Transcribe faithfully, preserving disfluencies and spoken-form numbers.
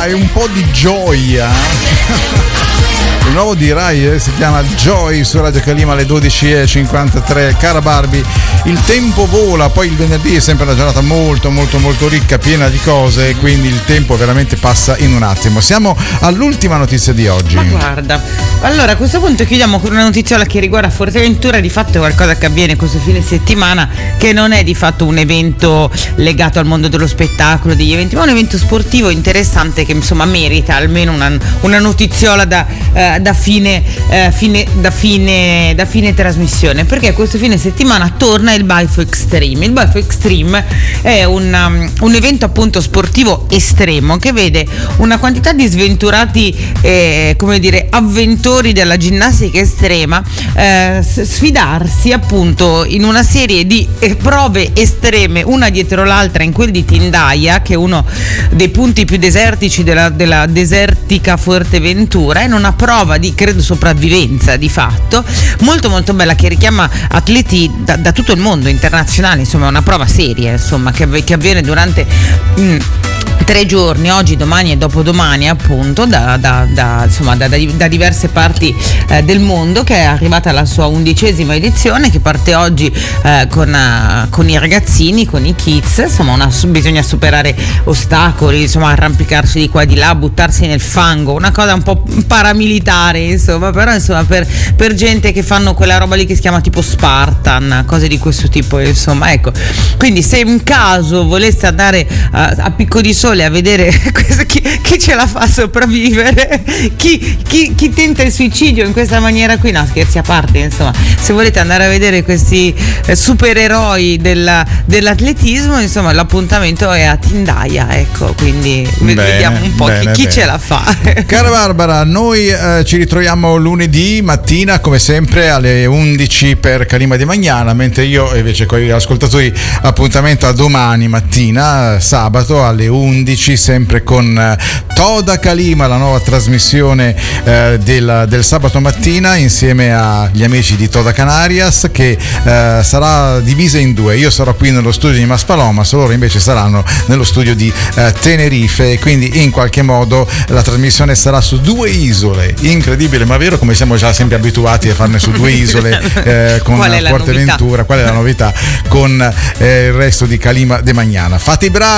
e un po' di gioia. Il nuovo di Rai eh, si chiama Joy su Radio Calima alle dodici e cinquantatré. Cara Barbie, il tempo vola, poi il venerdì è sempre una giornata molto molto molto ricca, piena di cose, quindi il tempo veramente passa in un attimo. Siamo all'ultima notizia di oggi. Ma guarda, allora a questo punto chiudiamo con una notiziola che riguarda Forteventura. Di fatto è qualcosa che avviene questo fine settimana, che non è di fatto un evento legato al mondo dello spettacolo, degli eventi, ma un evento sportivo interessante che insomma merita almeno una, una notiziola da, eh, da fine, eh, fine, da fine da fine trasmissione, perché questo fine settimana torna il Baifo Extreme. Il Baifo Extreme è un, um, un evento appunto sportivo estremo che vede una quantità di sventurati eh, come dire avventori della ginnastica estrema eh, sfidarsi appunto in una serie di prove estreme, una dietro l'altra, in quel di Tindaia, che è uno dei punti più desertici della, della desertica Fuerteventura, in una prova di credo sopravvivenza di fatto molto molto bella, che richiama atleti da, da tutto il mondo internazionale. Insomma è una prova seria, insomma, che, che avviene durante mh, tre giorni, oggi, domani e dopodomani, appunto, da, da, da, insomma, da, da, da diverse parti eh, del mondo, che è arrivata alla sua undicesima edizione, che parte oggi eh, con, uh, con i ragazzini, con i kids. Insomma una, bisogna superare ostacoli, insomma arrampicarsi di qua e di là, buttarsi nel fango, una cosa un po' paramilitare, insomma, però insomma per, per gente che fanno quella roba lì che si chiama tipo Spartan, cose di questo tipo, insomma, ecco. Quindi se in caso voleste andare a, a picco di sole a vedere chi, chi ce la fa a sopravvivere, chi, chi, chi tenta il suicidio in questa maniera qui, no, scherzi a parte, insomma, se volete andare a vedere questi eh, supereroi della, dell'atletismo, insomma l'appuntamento è a Tindaia, ecco, quindi bene, vediamo un po' bene, chi, chi ce la fa. Cara Barbara, noi eh, ci ritroviamo lunedì mattina come sempre alle undici per Calima di Magnana, mentre io invece con gli ascoltatori appuntamento a domani mattina, sabato alle undici, sempre con eh, Toda Calima, la nuova trasmissione eh, del, del sabato mattina, insieme agli amici di Toda Canarias, che eh, sarà divisa in due. Io sarò qui nello studio di Maspalomas, loro invece saranno nello studio di eh, Tenerife, e quindi in qualche modo la trasmissione sarà su due isole. Incredibile ma vero, come siamo già sempre abituati a farne su due isole eh, con Forteventura. Qual è la novità con eh, il resto di Calima de Magnana? Fate i bravi.